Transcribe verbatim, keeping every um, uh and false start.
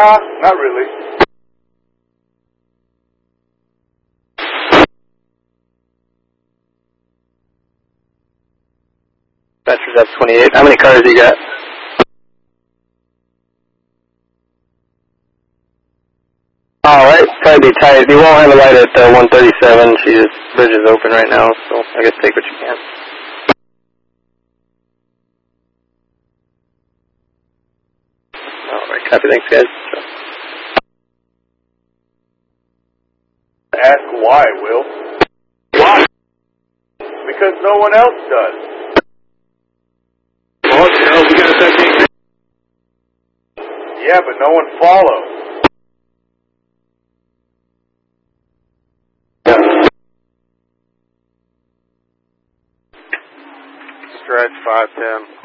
Nah, not really. Dispatcher's F twenty-eight. How many cars you got? Alright, probably be tight. You won't have a light at uh, one thirty-seven. She just, bridge is open right now, so I guess take what you can. Alright, copy. Thanks, guys. Ask why, Will. Why? Because no one else does. Oh, no, we got a second. Yeah, but no one follows. Stretch five ten.